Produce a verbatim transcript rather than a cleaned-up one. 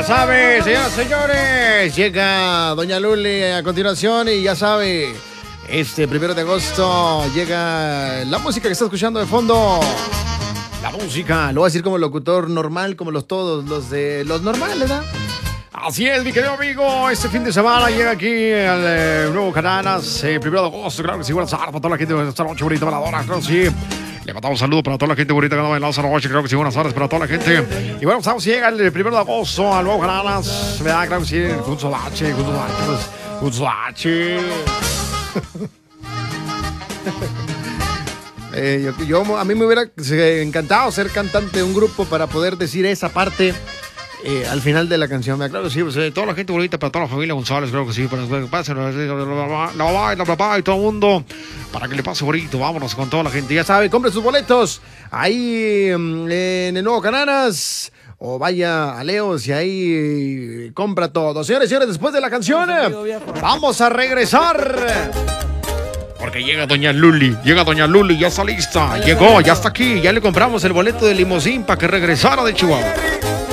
sabe, señoras y señores, llega Doña Luli a continuación y ya sabe, este primero de agosto llega la música que está escuchando de fondo. La música, lo voy a decir como locutor normal, como los todos, los de los normales, ¿verdad? Así es, mi querido amigo, este fin de semana llega aquí el eh, nuevo Cananas, eh, primero de agosto, claro que sí, buenas tardes para toda la gente de esta noche bonita, voladora, claro que sí. Le mandamos un saludo para toda la gente bonita que anda bailando esta noche, creo que sí, buenas tardes para toda la gente. Y bueno, sabemos si llega el primero de agosto al nuevo Cananas, ¿verdad? Claro que sí, junto a H, junto a H, junto a H. Eh, yo, yo, a mí me hubiera encantado ser cantante de un grupo para poder decir esa parte eh, al final de la canción. Claro que sí, pues, eh, toda la gente bonita, para toda la familia González, creo que sí, para que pasen la mamá y la papá y todo el mundo, para que le pase bonito. Vámonos con toda la gente. Ya sabe, compre sus boletos ahí en el nuevo Cananas. O vaya a Leos y ahí compra todo. Señores y señores, después de la canción, vamos a regresar. Porque llega Doña Luli, llega Doña Luli, ya está lista, llegó, ya está aquí, ya le compramos el boleto de limusín para que regresara de Chihuahua.